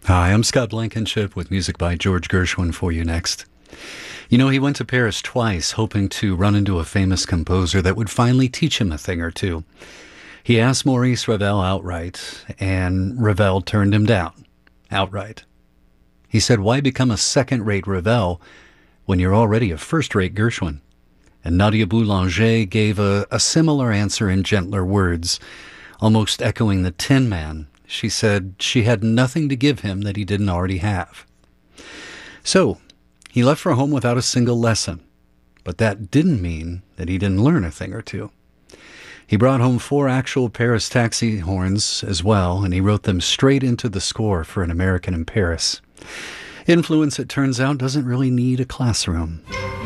Hi, I'm Scott Blankenship with music by George Gershwin for you next. You know, he went to Paris twice hoping to run into a famous composer that would finally teach him a thing or two. He asked Maurice Ravel outright, and Ravel turned him down outright. He said, why become a second-rate Ravel when you're already a first-rate Gershwin? And Nadia Boulanger gave a similar answer in gentler words, almost echoing the Tin Man. She said she had nothing to give him that he didn't already have. So, he left for home without a single lesson. But that didn't mean that he didn't learn a thing or two. He brought home 4 actual Paris taxi horns as well, and he wrote them straight into the score for An American in Paris. Influence, it turns out, doesn't really need a classroom.